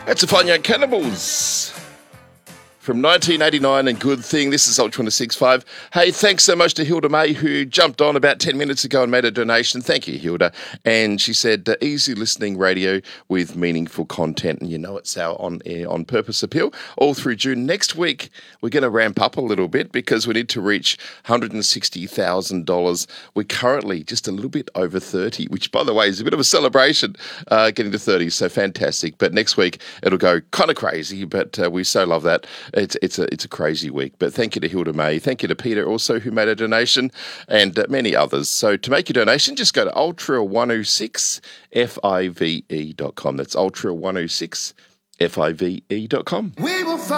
That's the Fine Young Cannibals from 1989 and Good Thing. This is Ultra 1065. Hey, thanks so much to Hilda May, who jumped on about 10 minutes ago and made a donation. Thank you, Hilda. And she said, easy listening radio with meaningful content. And you know it's our on-air, on-purpose appeal all through June. Next week, we're going to ramp up a little bit because we need to reach $160,000. We're currently just a little bit over 30, which, by the way, is a bit of a celebration, getting to 30. So fantastic. But next week, it'll go kind of crazy, but we so love that. It's a crazy week, but thank you to Hilda May. Thank you to Peter also, who made a donation, and many others. So to make your donation, just go to ultra106five.com. That's ultra106five.com. We will find